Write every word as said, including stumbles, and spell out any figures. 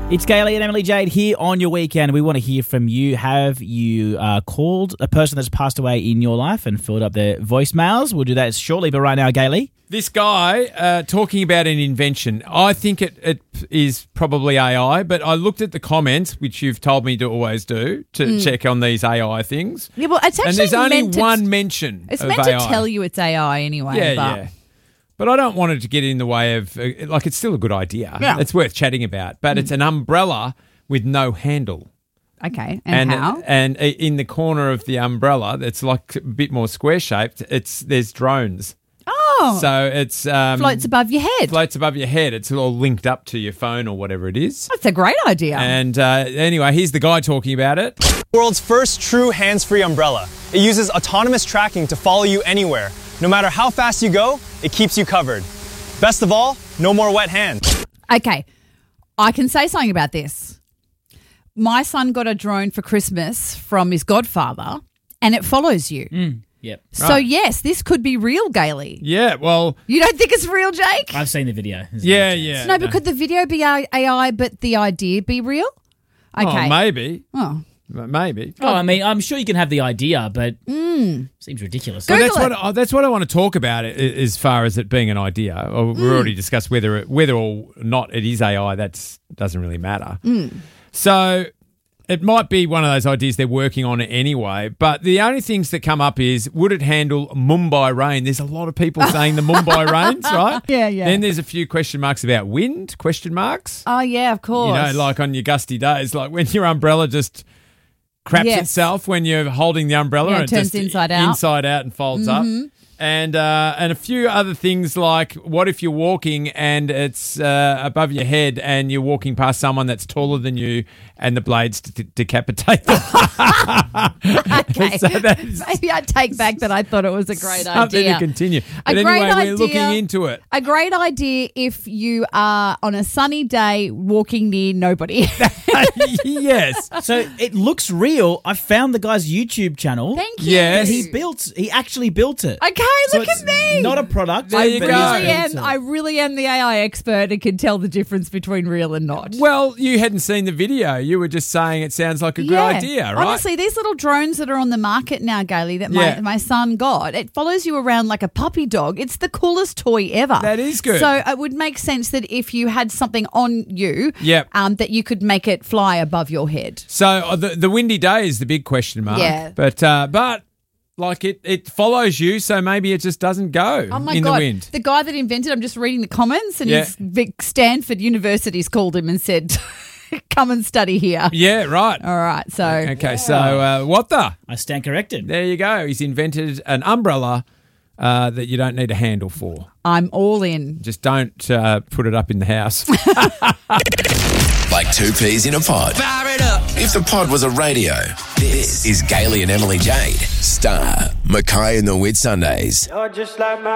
It's Gailey and Emily Jade here on your weekend. We want to hear from you. Have you uh, called a person that's passed away in your life and filled up their voicemails? We'll do that shortly, but right now, Gailey. This guy uh, talking about an invention. I think it, it is probably A I, but I looked at the comments, which you've told me to always do, to mm. check on these A I things. Yeah, well, it's actually and there's only meant to, one mention It's of meant A I. to tell you it's A I anyway. Yeah, but. yeah. But I don't want it to get in the way of, uh, like, it's still a good idea. Yeah. It's worth chatting about. But mm. it's an umbrella with no handle. Okay, and, and how? And in the corner of the umbrella, it's like a bit more square-shaped, It's there's drones. Oh. So it's... Um, floats above your head. Floats above your head. It's all linked up to your phone or whatever it is. That's a great idea. And uh, anyway, here's the guy talking about it. World's first true hands-free umbrella. It uses autonomous tracking to follow you anywhere. No matter how fast you go, it keeps you covered. Best of all, no more wet hands. Okay, I can say something about this. My son got a drone for Christmas from his godfather, and it follows you. Mm, yep. So, right. yes, this could be real, Gailey. Yeah, well... You don't think it's real, Jake? I've seen the video. There's yeah, no yeah. No, but could the video be A I, but the idea be real? Okay. Oh, maybe. Oh. Maybe. Oh, I mean, I'm sure you can have the idea, but mm. seems ridiculous. So that's it. what I, that's what I want to talk about i- as far as it being an idea. We Mm. already discussed whether it, whether or not it is A I. That doesn't really matter. Mm. So it might be one of those ideas they're working on anyway. But the only things that come up is, would it handle Mumbai rain? There's a lot of people saying the Mumbai rains, right? Yeah, yeah. Then there's a few question marks about wind, question marks. Oh, yeah, of course. You know, like on your gusty days, like when your umbrella just craps Yes. itself when you're holding the umbrella, Yeah, and it it turns just inside out. inside out and folds Mhm. up. And uh, and a few other things like, what if you're walking and it's uh, above your head and you're walking past someone that's taller than you and the blades de- decapitate them? Okay. So that's Maybe I take back that I thought it was a great something idea. to continue. A But great anyway, we're idea. looking into it. A great idea if you are on a sunny day walking near nobody. Yes. So it looks real. I found the guy's YouTube channel. Thank you. Yes. And he built, he actually built it. Okay, So look it's at me. Not a product. There you but go. he's really built am, it. I really am the A I expert and can tell the difference between real and not. Well, you hadn't seen the video. You were just saying it sounds like a good idea, right? Honestly, these little drones that are on the market now, Gailey, that my, Yeah. my son got, it follows you around like a puppy dog. It's the coolest toy ever. That is good. So it would make sense that if you had something on you, Yep. um, that you could make it fly above your head. So uh, the the windy day is the big question mark. Yeah. But uh, but like it it follows you, so maybe it just doesn't go Oh my in God. the wind. The guy that invented, I'm just reading the comments, and Yeah. his Vic Stanford University's called him and said, come and study here. Yeah, right. All right, so Okay, so uh, what the? I stand corrected. There you go. He's invented an umbrella uh, that you don't need a handle for. I'm all in. Just don't uh, put it up in the house. Like two peas in a pod. Fire it up. If the pod was a radio, this is Gailey and Emily Jade. Star, Mackay and the Whit Sundays. You're just like my